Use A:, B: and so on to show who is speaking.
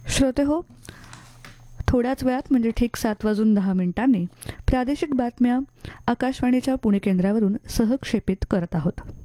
A: श्रोते हो, थोड्याच वेळात म्हणजे ठीक 7:10 प्रादेशिक बातम्या आकाशवाणीच्या पुणे केंद्रावरून सहक्षेपित करत आहोत.